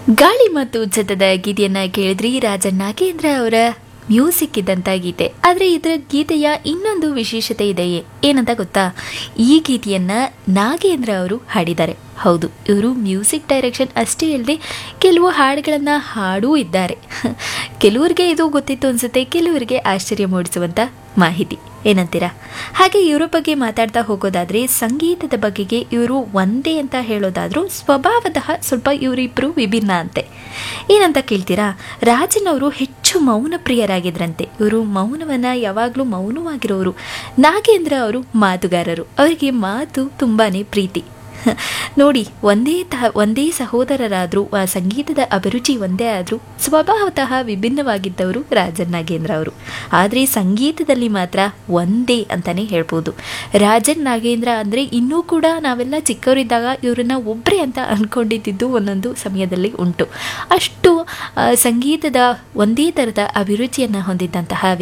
ಗಾಳಿ ಮತ್ತು ಛತದ ಗೀತೆಯನ್ನ ಕೇಳಿದ್ರಿ. ರಾಜನ್ ನಾಗೇಂದ್ರ ಅವರ ಮ್ಯೂಸಿಕ್ ಇದ್ದಂಥ ಗೀತೆ. ಆದರೆ ಇದರ ಗೀತೆಯ ಇನ್ನೊಂದು ವಿಶೇಷತೆ ಇದೆಯೇ ಏನಂತ ಗೊತ್ತಾ? ಈ ಗೀತೆಯನ್ನ ನಾಗೇಂದ್ರ ಅವರು ಹಾಡಿದ್ದಾರೆ. ಹೌದು, ಇವರು ಮ್ಯೂಸಿಕ್ ಡೈರೆಕ್ಷನ್ ಅಷ್ಟೇ ಅಲ್ಲದೆ ಕೆಲವು ಹಾಡುಗಳನ್ನು ಹಾಡೂ ಇದ್ದಾರೆ. ಕೆಲವರಿಗೆ ಇದು ಗೊತ್ತಿತ್ತು ಅನ್ಸುತ್ತೆ, ಕೆಲವರಿಗೆ ಆಶ್ಚರ್ಯ ಮೂಡಿಸುವಂಥ ಮಾಹಿತಿ. ಏನಂತೀರಾ? ಹಾಗೆ ಇವರ ಬಗ್ಗೆ ಮಾತಾಡ್ತಾ ಹೋಗೋದಾದ್ರೆ ಸಂಗೀತದ ಬಗೆಗೆ ಇವರು ಒಂದೇ ಅಂತ ಹೇಳೋದಾದ್ರೂ ಸ್ವಭಾವತಃ ಸ್ವಲ್ಪ ಇವರಿಬ್ಬರು ವಿಭಿನ್ನ ಅಂತೆ. ಏನಂತ ಕೇಳ್ತೀರಾ? ರಾಜನ್ ಅವರು ಹೆಚ್ಚು ಮೌನ ಪ್ರಿಯರಾಗಿದ್ರಂತೆ. ಇವರು ಮೌನವನ್ನ ಯಾವಾಗಲೂ ಮೌನವಾಗಿರೋರು. ನಾಗೇಂದ್ರ ಅವರು ಮಾತುಗಾರರು. ಅವರಿಗೆ ಮಾತು ತುಂಬಾನೇ ಪ್ರೀತಿ. ನೋಡಿ, ಒಂದೇ ಸಹೋದರರಾದರೂ ಸಂಗೀತದ ಅಭಿರುಚಿ ಒಂದೇ ಆದರೂ ಸ್ವಭಾವತಃ ವಿಭಿನ್ನವಾಗಿದ್ದವರು ರಾಜನ್ ನಾಗೇಂದ್ರ ಅವರು. ಆದರೆ ಸಂಗೀತದಲ್ಲಿ ಮಾತ್ರ ಒಂದೇ ಅಂತಾನೆ ಹೇಳ್ಬೋದು. ರಾಜನ್ ನಾಗೇಂದ್ರ ಅಂದರೆ ಇನ್ನೂ ಕೂಡ ನಾವೆಲ್ಲ ಚಿಕ್ಕವರಿದ್ದಾಗ ಇವರನ್ನ ಒಬ್ಬರೇ ಅಂತ ಅಂದ್ಕೊಂಡಿದ್ದು ಒಂದೊಂದು ಸಮಯದಲ್ಲಿ ಉಂಟು. ಅಷ್ಟು ಸಂಗೀತದ ಒಂದೇ ಥರದ ಅಭಿರುಚಿಯನ್ನು ಹೊಂದಿದ್ದಂತಹ